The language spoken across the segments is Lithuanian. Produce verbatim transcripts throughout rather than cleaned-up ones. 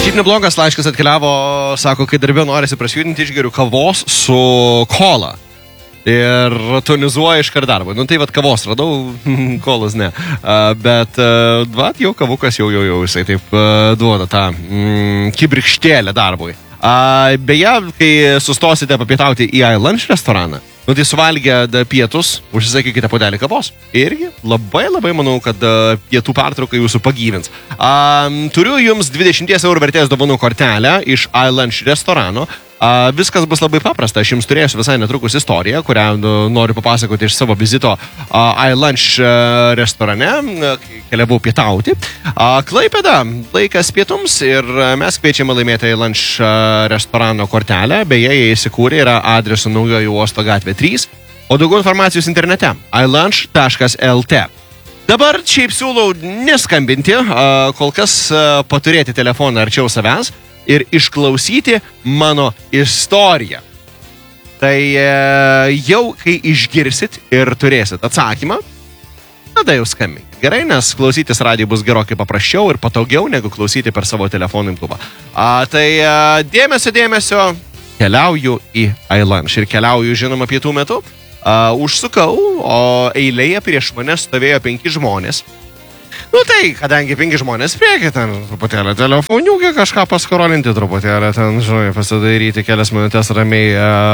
Šiaip neblogas laiškas atkeliavo, sako, kai darbė norisi prasijudinti, išgeriu kavos su kola. Ir tonizuoja iškart darbą. Nu tai vat kavos radau, kolas ne. Uh, bet uh, vat jau kavukas jau jau jau jisai taip uh, duoda tą mm, kibirkštėlę darbui. Uh, beje, kai sustosite papietauti į iLunch restoraną, nu tai suvalgę pietus, užsisakykite puodelį kavos. Irgi labai labai manau, kad uh, pietų pertrauka jūsų pagyvins. Uh, turiu jums dvidešimt eurų vertės dovanų kortelę iš iLunch restorano. Uh, viskas bus labai paprasta. Aš jums turėsiu visai netrukus istoriją, kurią uh, noriu papasakoti iš savo vizito uh, iLunch uh, restorane, uh, keliavau pietauti. Uh, Klaipėda, laikas pietums ir uh, mes kviečiame laimėti iLunch uh, restorano kortelę. Beje, jie įsikūrė yra adresu Naujojo uosto gatvė trys, o daugiau informacijos internete ilunch taškas lt. Dabar šiaip siūlau neskambinti, uh, kol kas uh, paturėti telefoną arčiau savęs ir išklausyti mano istoriją. Tai e, jau kai išgirsit ir turėsit atsakymą, tada jau skambinkit. Gerai, nes klausytis radijo bus gerokai paprasčiau ir patogiau, negu klausyti per savo telefonų imtuvą. A, tai e, dėmesio, dėmesio, keliauju į iLunch ir keliauju, žinoma, pietų metu. A, užsukau, o eilėje prieš mane stovėjo penki žmonės. Nu tai, kadangi penki žmonės priekį, ten truputėlį telefoniukį kažką paskarolinti, truputėlį ten, žinai, pasidaryti kelias minutės ramiai,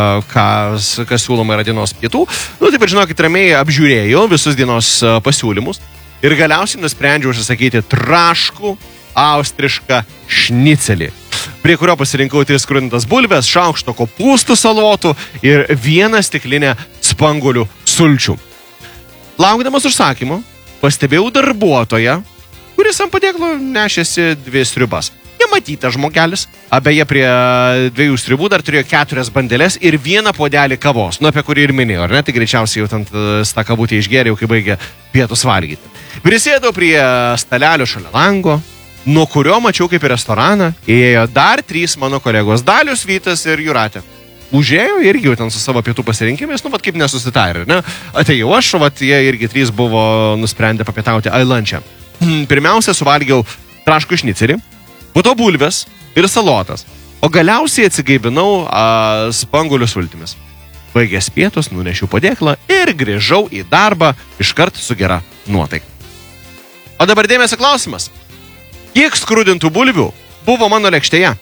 kas, kas siūloma yra dienos pietų. Nu taip ir žinokit, ramiai apžiūrėjau visus dienos pasiūlymus ir galiausiai nusprendžiau užsisakyti traškų austrišką šnicelį, prie kurio pasirinkau tris skrudintas bulves, šaukšto kopūstų salotų ir vieną stiklinę spanguolių sulčių. Laukdamas užsakymo, pastebėjau darbuotoją, kuris ant padėklo nešėsi dvi sriubas. Nematytas žmogelis, abeje prie dviejų sriubų dar turėjo keturias bandelės ir vieną puodelį kavos, nu apie kurį ir minėjau, ar ne? Tai greičiausiai jau ten tą kavutę išgėrė, jau kai baigė pietus valgyti. Prisėdau prie stalelio šalia lango, nuo kurio mačiau kaip į restoraną įėjo dar trys mano kolegos Dalius, Vytas ir Jūratė. Užėjo irgi jau ten su savo pietų pasirinkimais, nu, vat kaip nesusitarė, ne? Atėjau aš, vat jie irgi trys buvo nusprendę papietauti iLunch'e. Pirmiausia, suvalgiau traškų šnicelį, po to bulves ir salotas, o galiausiai atsigaivinau a, spanguolių sultimis. Baigęs pietus, nunešiau padėklą ir grįžau į darbą iškart su gera nuotaika. O dabar dėmesio klausimas. Kiek skrudintų bulvių buvo mano lėkštėje?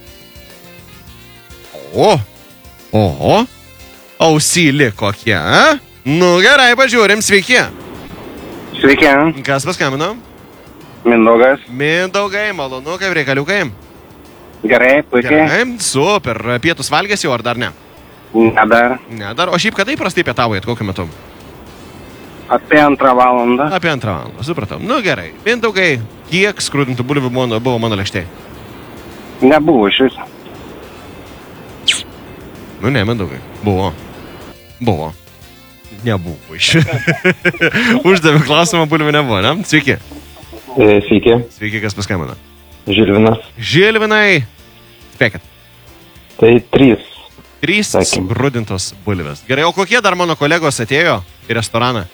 O! Oho, ausyli kokie, a? Nu gerai, pažiūrim, sveiki. Sveiki. Kas paskambino? Mindaugas. Mindaugai, malonu, kaip reikaliukai? Gerai, puikiai. Gerai, super. Pietus valgės jau, ar dar ne? Ne dar. Ne dar, o šiaip kada įprastai pietaujat, kokiu metu? Apie antrą valandą. Apie antrą valandą, supratau. Nu gerai, Mindaugai, kiek skrudintų bulvių buvo mano lėkštėje? Nebuvo iš viso. Nu ne, Mindaugai. Buvo. Buvo. Nebuvo iš. Uždaviau klausimą, bulvių nebuvo, ne? Sveiki. E, sveiki. Sveiki, kas paskambino? Žilvinas. Žilvinai. Spėkit. Tai trys. Trys Sakim. skrudintos bulvės. Gerai, o kokie dar mano kolegos atėjo į restoraną?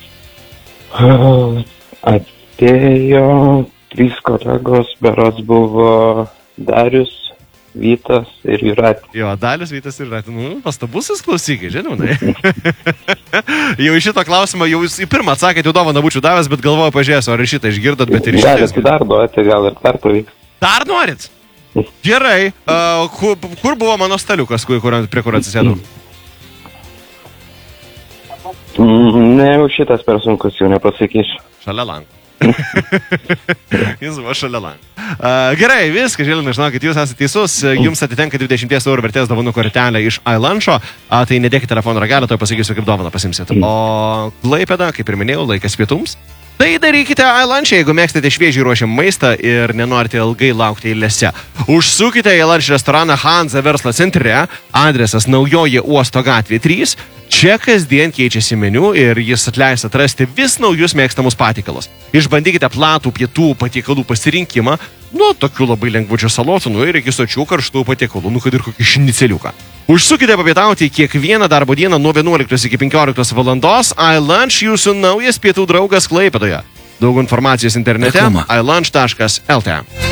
Atėjo trys kolegos, berods buvo Darius, Vytas ir Jūratė. Jo, Dalius, Vytas ir Jūratė. Nu, pastabusis klausykai, žinoma. Jau iš šito klausimą, jau jūs į pirmą atsakėte, jau dovaną būčiau davęs, bet galvoju, pažiūrėsiu, ar šitą išgirdot, bet ir šitą. Galit dar duoti, gal ir dar pavyks. Dar norit? Gerai. Uh, kur, kur buvo mano staliukas, kur, kur, prie kur atsisėdau? Ne, jau šitas per sunkus, jau nepasakysiu. Šalia lango. Jis buvo šalia lango. Uh, gerai, viskas, Žilvinai, žinokit, jūs esate teisus, jums atitenka dvidešimt eurų vertės dovanų kortelę iš iLunch'o, uh, tai nedėkit telefono ragelio, to pasakysiu, kaip dovaną pasimsit. O Klaipėda, kaip ir minėjau, laikas pietums. Tai darykite iLunch'e, jeigu mėgstate šviežiai ruošiamą maistą ir nenorite ilgai laukti eilėse. Užsukite į iLunch restoraną Hansa verslo centre, adresas Naujoji uosto gatvė trys. Čia kasdien keičiasi meniu ir jis atleis atrasti vis naujus mėgstamus patiekalus. Išbandykite platų pietų patiekalų pasirinkimą, nuo tokių labai lengvučių salotų, nu ir iki sočių karštų patiekalų, nu kad ir kokį šniceliuką. Užsukite papietauti kiekvieną darbo dieną nuo vienuoliktos iki penkioliktos valandos. iLunch jūsų naujas pietų draugas Klaipėdoje. Daug informacijos internete ilunch taškas lt.